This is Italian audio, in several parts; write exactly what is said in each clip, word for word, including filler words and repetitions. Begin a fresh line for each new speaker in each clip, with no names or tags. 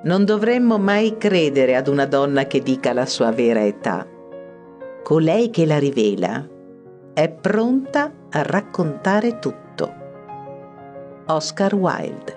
Non dovremmo mai credere ad una donna che dica la sua vera età. Colei che la rivela è pronta a raccontare tutto. Oscar Wilde.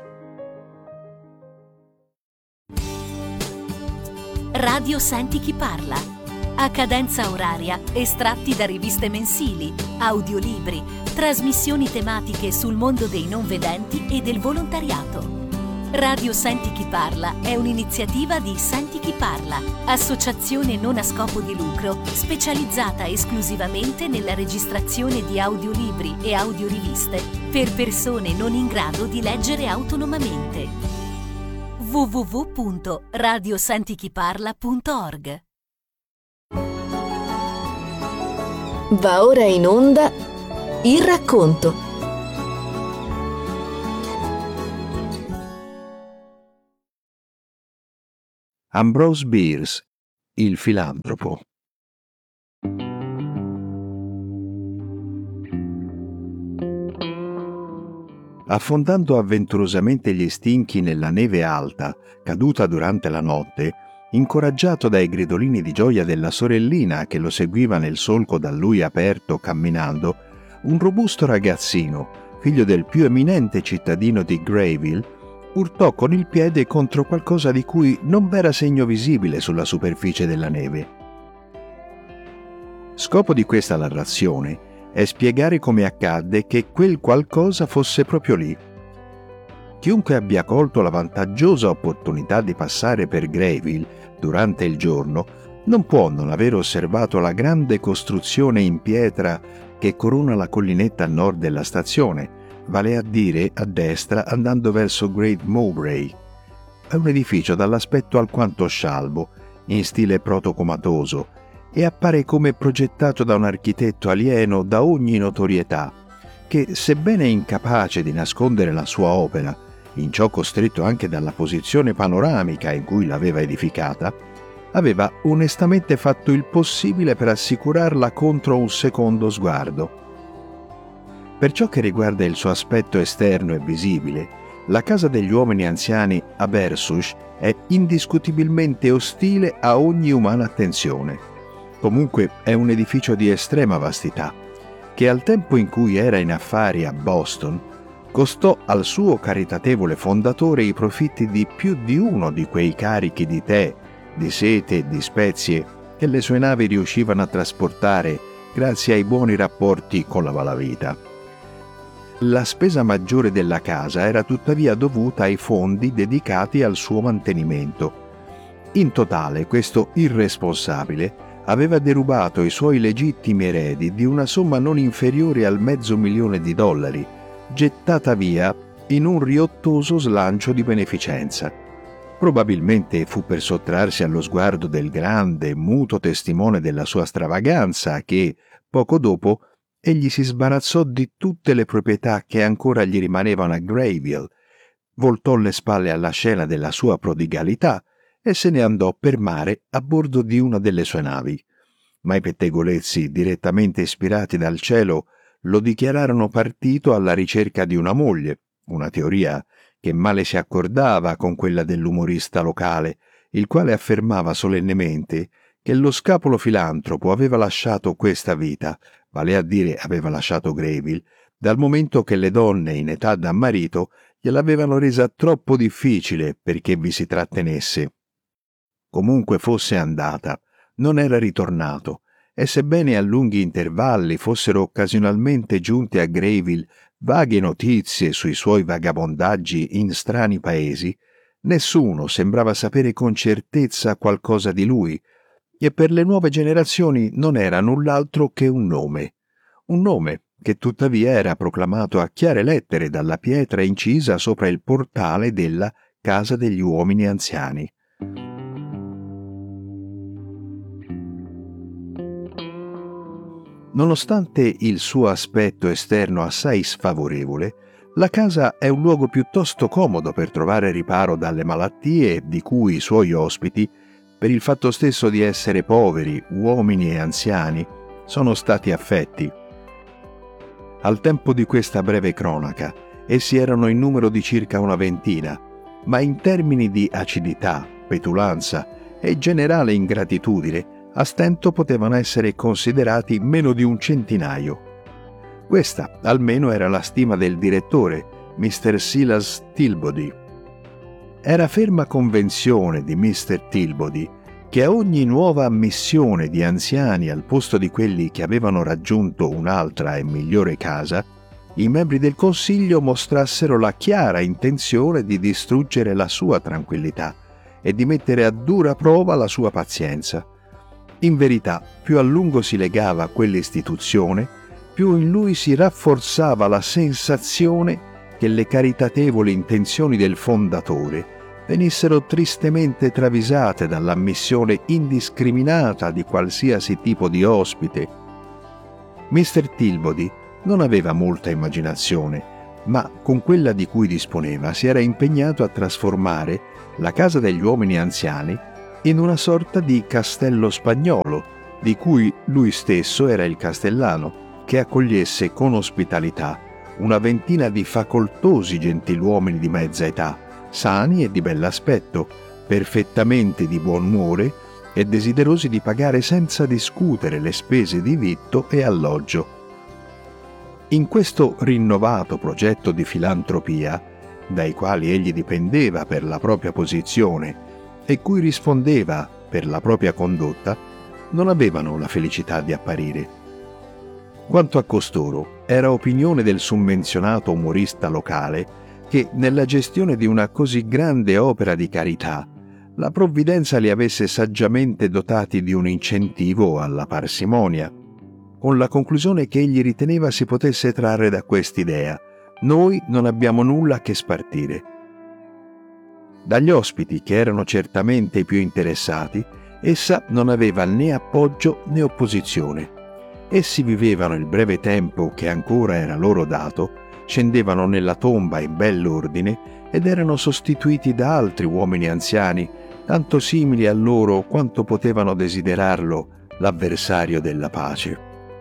Radio Senti chi parla. A cadenza oraria, estratti da riviste mensili, audiolibri, trasmissioni tematiche sul mondo dei non vedenti e del volontariato. Radio Senti chi parla è un'iniziativa di Senti chi parla, associazione non a scopo di lucro specializzata esclusivamente nella registrazione di audiolibri e audioriviste per persone non in grado di leggere autonomamente. w w w punto radio senti chi parla punto org.
Va ora in onda Il racconto.
Ambrose Bierce, il filantropo. Affondando avventurosamente gli stinchi nella neve alta, caduta durante la notte, incoraggiato dai gridolini di gioia della sorellina che lo seguiva nel solco da lui aperto camminando, un robusto ragazzino, figlio del più eminente cittadino di Greyville, urtò con il piede contro qualcosa di cui non v'era segno visibile sulla superficie della neve. Scopo di questa narrazione è spiegare come accadde che quel qualcosa fosse proprio lì. Chiunque abbia colto la vantaggiosa opportunità di passare per Greyville durante il giorno non può non aver osservato la grande costruzione in pietra che corona la collinetta a nord della stazione, vale a dire a destra andando verso Great Mowbray. È un edificio dall'aspetto alquanto scialbo, in stile protocomatoso, e appare come progettato da un architetto alieno da ogni notorietà, che, sebbene incapace di nascondere la sua opera, in ciò costretto anche dalla posizione panoramica in cui l'aveva edificata, aveva onestamente fatto il possibile per assicurarla contro un secondo sguardo. Per ciò che riguarda il suo aspetto esterno e visibile, la casa degli uomini anziani a Bersush è indiscutibilmente ostile a ogni umana attenzione. Comunque è un edificio di estrema vastità, che al tempo in cui era in affari a Boston, costò al suo caritatevole fondatore i profitti di più di uno di quei carichi di tè, di sete e di spezie che le sue navi riuscivano a trasportare grazie ai buoni rapporti con la malavita. La spesa maggiore della casa era tuttavia dovuta ai fondi dedicati al suo mantenimento. In totale, questo irresponsabile aveva derubato i suoi legittimi eredi di una somma non inferiore al mezzo milione di dollari, gettata via in un riottoso slancio di beneficenza. Probabilmente fu per sottrarsi allo sguardo del grande, muto testimone della sua stravaganza che, poco dopo, egli si sbarazzò di tutte le proprietà che ancora gli rimanevano a Greyville, voltò le spalle alla scena della sua prodigalità e se ne andò per mare a bordo di una delle sue navi. Ma i pettegolezzi, direttamente ispirati dal cielo, lo dichiararono partito alla ricerca di una moglie, una teoria che male si accordava con quella dell'umorista locale, il quale affermava solennemente che lo scapolo filantropo aveva lasciato questa vita, vale a dire aveva lasciato Greyville, dal momento che le donne in età da marito gliel'avevano resa troppo difficile perché vi si trattenesse. Comunque fosse andata, non era ritornato, e sebbene a lunghi intervalli fossero occasionalmente giunte a Greyville vaghe notizie sui suoi vagabondaggi in strani paesi, nessuno sembrava sapere con certezza qualcosa di lui, e per le nuove generazioni non era null'altro che un nome, un nome che tuttavia era proclamato a chiare lettere dalla pietra incisa sopra il portale della Casa degli Uomini Anziani. Nonostante il suo aspetto esterno assai sfavorevole, la casa è un luogo piuttosto comodo per trovare riparo dalle malattie di cui i suoi ospiti, per il fatto stesso di essere poveri, uomini e anziani, sono stati affetti. Al tempo di questa breve cronaca, essi erano in numero di circa una ventina, ma in termini di acidità, petulanza e generale ingratitudine, a stento potevano essere considerati meno di un centinaio. Questa almeno era la stima del direttore, mister Silas Tilbody. Era ferma convenzione di mister Tilbody che a ogni nuova ammissione di anziani al posto di quelli che avevano raggiunto un'altra e migliore casa, i membri del consiglio mostrassero la chiara intenzione di distruggere la sua tranquillità e di mettere a dura prova la sua pazienza. In verità, più a lungo si legava a quell'istituzione, più in lui si rafforzava la sensazione che le caritatevoli intenzioni del fondatore venissero tristemente travisate dall'ammissione indiscriminata di qualsiasi tipo di ospite. mister Tilbody non aveva molta immaginazione, ma con quella di cui disponeva si era impegnato a trasformare la casa degli uomini anziani in una sorta di castello spagnolo, di cui lui stesso era il castellano, che accogliesse con ospitalità una ventina di facoltosi gentiluomini di mezza età, sani e di bell'aspetto, perfettamente di buon umore e desiderosi di pagare senza discutere le spese di vitto e alloggio. In questo rinnovato progetto di filantropia, dai quali egli dipendeva per la propria posizione e cui rispondeva per la propria condotta, non avevano la felicità di apparire. Quanto a costoro, era opinione del summenzionato umorista locale che nella gestione di una così grande opera di carità la provvidenza li avesse saggiamente dotati di un incentivo alla parsimonia, con la conclusione che egli riteneva si potesse trarre da quest'idea: noi non abbiamo nulla che spartire. Dagli ospiti, che erano certamente i più interessati, essa non aveva né appoggio né opposizione. Essi vivevano il breve tempo che ancora era loro dato, scendevano nella tomba in bell'ordine ed erano sostituiti da altri uomini anziani, tanto simili a loro quanto potevano desiderarlo l'avversario della pace.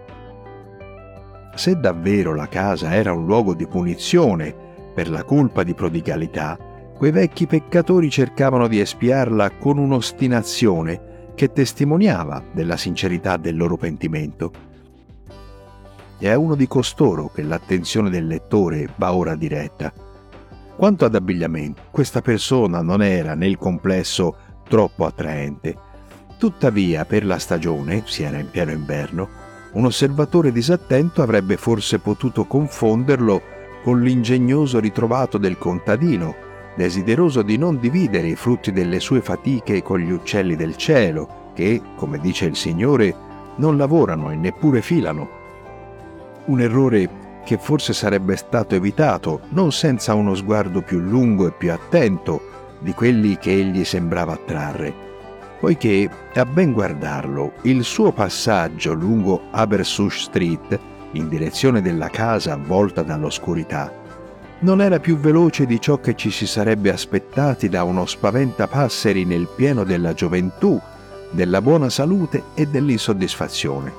Se davvero la casa era un luogo di punizione per la colpa di prodigalità, quei vecchi peccatori cercavano di espiarla con un'ostinazione che testimoniava della sincerità del loro pentimento. È a uno di costoro che l'attenzione del lettore va ora diretta. Quanto ad abbigliamento, questa persona non era nel complesso troppo attraente. Tuttavia, per la stagione, si era in pieno inverno, un osservatore disattento avrebbe forse potuto confonderlo con l'ingegnoso ritrovato del contadino, desideroso di non dividere i frutti delle sue fatiche con gli uccelli del cielo, che, come dice il Signore, non lavorano e neppure filano. Un errore che forse sarebbe stato evitato, non senza uno sguardo più lungo e più attento di quelli che egli sembrava attrarre, poiché, a ben guardarlo, il suo passaggio lungo Abersush Street, in direzione della casa avvolta dall'oscurità, non era più veloce di ciò che ci si sarebbe aspettati da uno spaventapasseri nel pieno della gioventù, della buona salute e dell'insoddisfazione.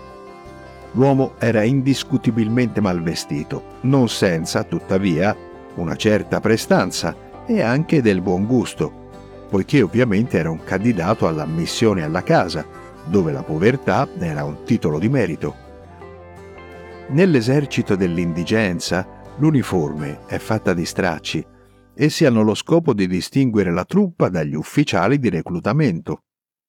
L'uomo era indiscutibilmente mal vestito, non senza, tuttavia, una certa prestanza e anche del buon gusto, poiché ovviamente era un candidato all'ammissione alla casa, dove la povertà era un titolo di merito. Nell'esercito dell'indigenza, l'uniforme è fatta di stracci. Essi hanno lo scopo di distinguere la truppa dagli ufficiali di reclutamento.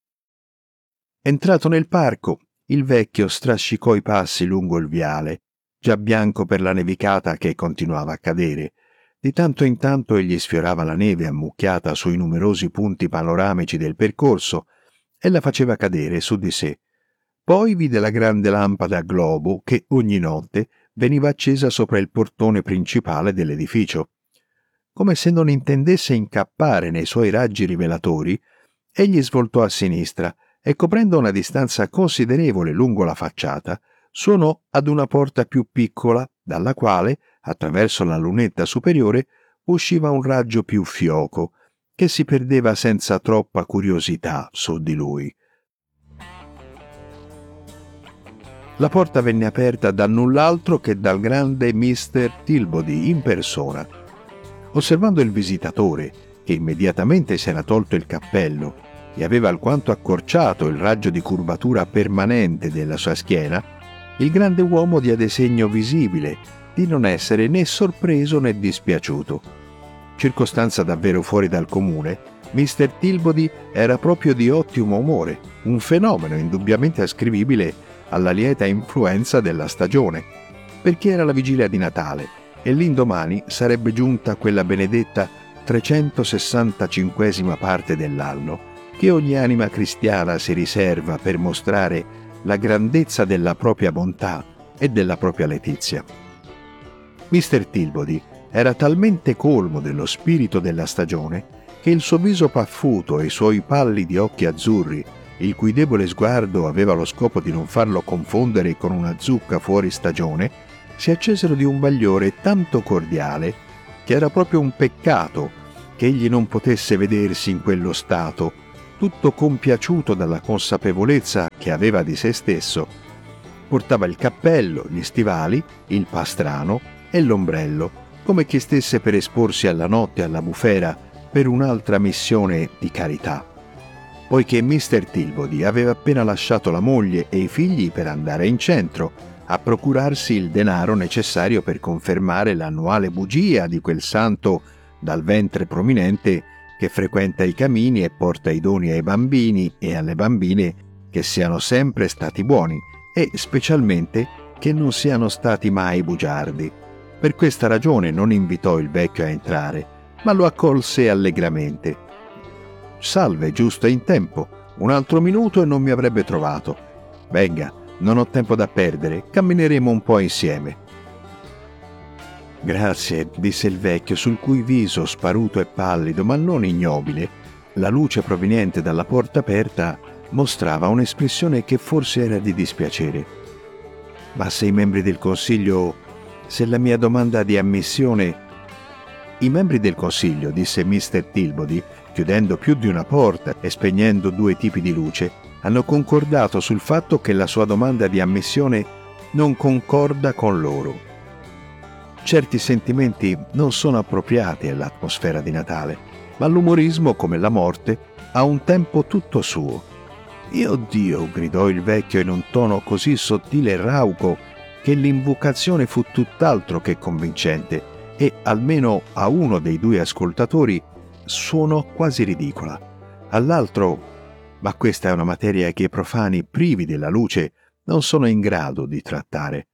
Entrato nel parco, il vecchio strascicò i passi lungo il viale, già bianco per la nevicata che continuava a cadere. Di tanto in tanto egli sfiorava la neve ammucchiata sui numerosi punti panoramici del percorso e la faceva cadere su di sé. Poi vide la grande lampada a globo che ogni notte veniva accesa sopra il portone principale dell'edificio. Come se non intendesse incappare nei suoi raggi rivelatori, egli svoltò a sinistra e, coprendo una distanza considerevole lungo la facciata, suonò ad una porta più piccola, dalla quale, attraverso la lunetta superiore, usciva un raggio più fioco, che si perdeva senza troppa curiosità su di lui. La porta venne aperta da null'altro che dal grande mister Tilbody in persona. Osservando il visitatore, che immediatamente si era tolto il cappello e aveva alquanto accorciato il raggio di curvatura permanente della sua schiena, il grande uomo diede segno visibile di non essere né sorpreso né dispiaciuto. Circostanza davvero fuori dal comune, mister Tilbody era proprio di ottimo umore, un fenomeno indubbiamente ascrivibile alla lieta influenza della stagione, perché era la vigilia di Natale e l'indomani sarebbe giunta quella benedetta trecentosessantacinquesima parte dell'anno che ogni anima cristiana si riserva per mostrare la grandezza della propria bontà e della propria letizia. mister Tilbody era talmente colmo dello spirito della stagione che il suo viso paffuto e i suoi pallidi occhi azzurri, il cui debole sguardo aveva lo scopo di non farlo confondere con una zucca fuori stagione, si accesero di un bagliore tanto cordiale che era proprio un peccato che egli non potesse vedersi in quello stato, tutto compiaciuto dalla consapevolezza che aveva di se stesso. Portava il cappello, gli stivali, il pastrano e l'ombrello, come chi stesse per esporsi alla notte e alla bufera per un'altra missione di carità. Poiché mister Tilbody aveva appena lasciato la moglie e i figli per andare in centro a procurarsi il denaro necessario per confermare l'annuale bugia di quel santo dal ventre prominente che frequenta i camini e porta i doni ai bambini e alle bambine che siano sempre stati buoni e specialmente che non siano stati mai bugiardi. Per questa ragione non invitò il vecchio a entrare, ma lo accolse allegramente. «Salve, giusto in tempo. Un altro minuto e non mi avrebbe trovato. Venga, non ho tempo da perdere, cammineremo un po' insieme». «Grazie», disse il vecchio, sul cui viso, sparuto e pallido, ma non ignobile, la luce proveniente dalla porta aperta mostrava un'espressione che forse era di dispiacere. «Ma se i membri del Consiglio, se la mia domanda di ammissione...» «I membri del Consiglio», disse mister Tilbody, chiudendo più di una porta e spegnendo due tipi di luce, «hanno concordato sul fatto che la sua domanda di ammissione non concorda con loro. Certi sentimenti non sono appropriati all'atmosfera di Natale, ma l'umorismo, come la morte, ha un tempo tutto suo». «Io Dio!» gridò il vecchio in un tono così sottile e rauco che l'invocazione fu tutt'altro che convincente e, almeno a uno dei due ascoltatori, suonò quasi ridicola. All'altro: «Ma questa è una materia che i profani privi della luce non sono in grado di trattare».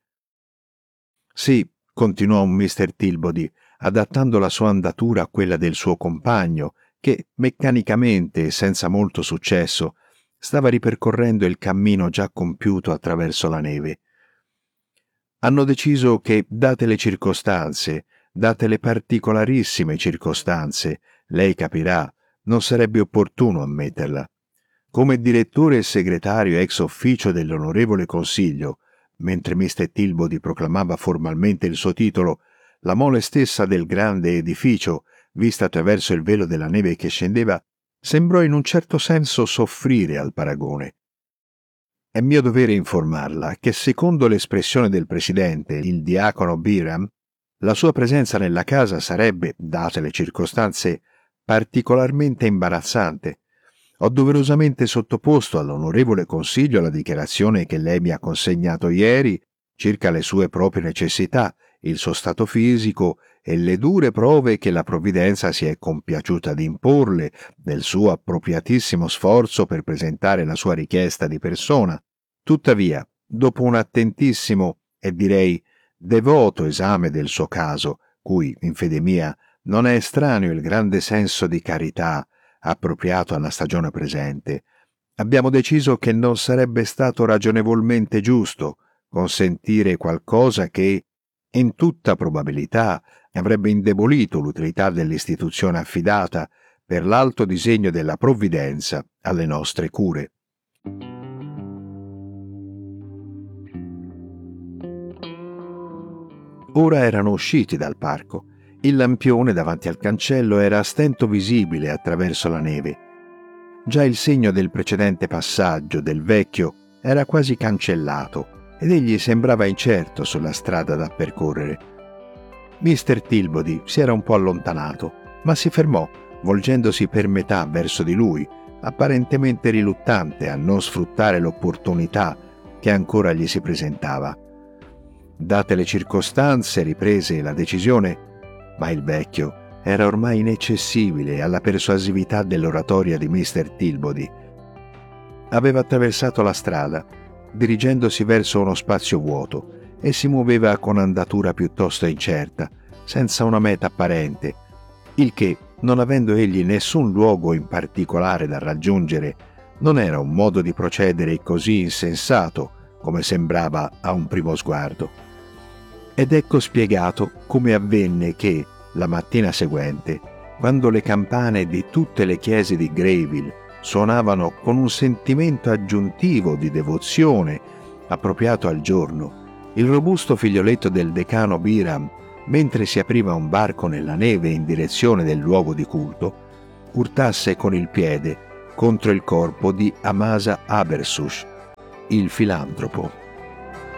«Sì», continuò mister Tilbody, adattando la sua andatura a quella del suo compagno, che meccanicamente e senza molto successo stava ripercorrendo il cammino già compiuto attraverso la neve. «Hanno deciso che, date le circostanze, date le particolarissime circostanze, lei capirà, non sarebbe opportuno ammetterla. Come direttore e segretario ex officio dell'onorevole Consiglio», mentre mister Tilbody proclamava formalmente il suo titolo, la mole stessa del grande edificio, vista attraverso il velo della neve che scendeva, sembrò in un certo senso soffrire al paragone. «È mio dovere informarla che, secondo l'espressione del presidente, il diacono Byram, la sua presenza nella casa sarebbe, date le circostanze, particolarmente imbarazzante. Ho doverosamente sottoposto all'onorevole Consiglio la dichiarazione che lei mi ha consegnato ieri circa le sue proprie necessità, il suo stato fisico e le dure prove che la provvidenza si è compiaciuta di imporle nel suo appropriatissimo sforzo per presentare la sua richiesta di persona. Tuttavia, dopo un attentissimo e direi devoto esame del suo caso, cui, in fede mia, non è estraneo il grande senso di carità appropriato alla stagione presente, abbiamo deciso che non sarebbe stato ragionevolmente giusto consentire qualcosa che, in tutta probabilità, avrebbe indebolito l'utilità dell'istituzione affidata per l'alto disegno della provvidenza alle nostre cure. Ora erano usciti dal parco. Il lampione davanti al cancello era a stento visibile attraverso la neve. Già il segno del precedente passaggio del vecchio era quasi cancellato ed egli sembrava incerto sulla strada da percorrere. mister Tilbody si era un po' allontanato, ma si fermò, volgendosi per metà verso di lui, apparentemente riluttante a non sfruttare l'opportunità che ancora gli si presentava. Date le circostanze, riprese la decisione, ma il vecchio era ormai inaccessibile alla persuasività dell'oratoria di mister Tilbody. Aveva attraversato la strada, dirigendosi verso uno spazio vuoto, e si muoveva con andatura piuttosto incerta, senza una meta apparente, il che, non avendo egli nessun luogo in particolare da raggiungere, non era un modo di procedere così insensato come sembrava a un primo sguardo. Ed ecco spiegato come avvenne che, la mattina seguente, quando le campane di tutte le chiese di Greyville suonavano con un sentimento aggiuntivo di devozione appropriato al giorno, il robusto figlioletto del decano Biram, mentre si apriva un varco nella neve in direzione del luogo di culto, urtasse con il piede contro il corpo di Amasa Abersush, il filantropo.